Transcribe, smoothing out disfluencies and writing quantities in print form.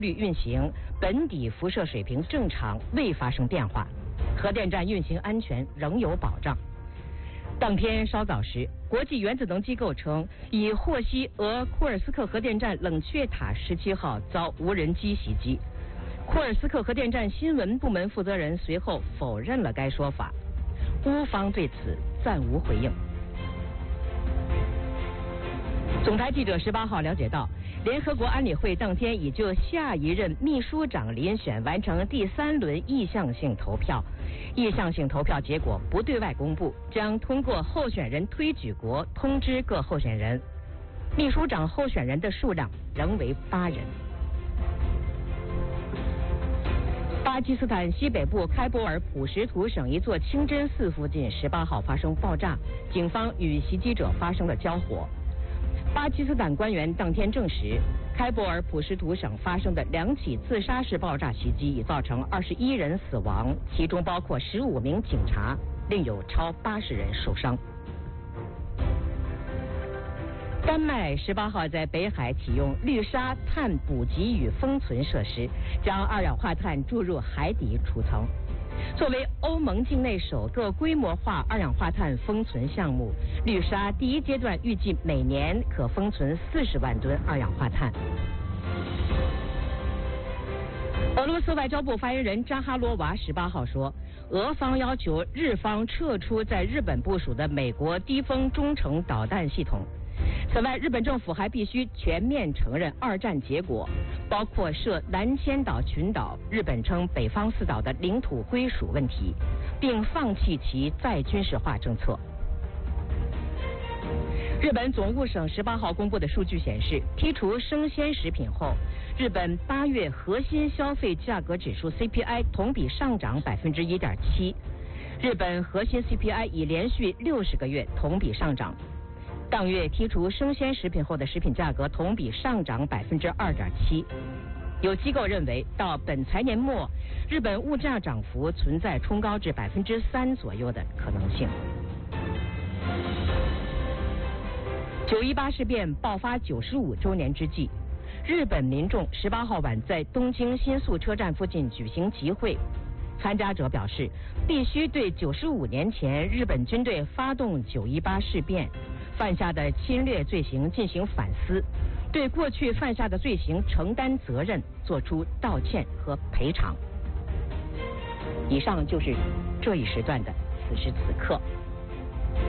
率运行，本底辐射水平正常，未发生变化，核电站运行安全仍有保障。当天稍早时，国际原子能机构称，已获悉俄库尔斯克核电站冷却塔17号遭无人机袭击。库尔斯克核电站新闻部门负责人随后否认了该说法，乌方对此暂无回应。总台记者18号了解到，联合国安理会当天已就下一任秘书长遴选完成第3轮意向性投票，意向性投票结果不对外公布，将通过候选人推举国通知各候选人。秘书长候选人的数量仍为8人。巴基斯坦西北部开伯尔普什图省一座清真寺附近18号发生爆炸，警方与袭击者发生了交火。巴基斯坦官员当天证实，开伯尔普什图省发生的2起自杀式爆炸袭击已造成21人死亡，其中包括15名警察，另有超80人受伤。丹麦18号在北海启用绿沙碳捕集与封存设施，将二氧化碳注入海底储藏。作为欧盟境内首个规模化二氧化碳封存项目，绿沙第1阶段预计每年可封存40万吨二氧化碳。俄罗斯外交部发言人扎哈罗娃18号说，俄方要求日方撤出在日本部署的美国低风中程导弹系统。此外，日本政府还必须全面承认2战结果，包括涉南千岛群岛日本称北方四岛的领土归属问题，并放弃其再军事化政策。日本总务省18号公布的数据显示，剔除生鲜食品后，日本8月核心消费价格指数 CPI 同比上涨1.7%，日本核心 CPI 已连续60个月同比上涨。当月剔除生鲜食品后的食品价格同比上涨2.7%。有机构认为，到本财年末，日本物价涨幅存在冲高至3%左右的可能性。918事变爆发95周年之际，日本民众18号晚在东京新宿车站附近举行集会。参加者表示，必须对95年前日本军队发动918事变犯下的侵略罪行进行反思，对过去犯下的罪行承担责任，作出道歉和赔偿。以上就是这一时段的此时此刻。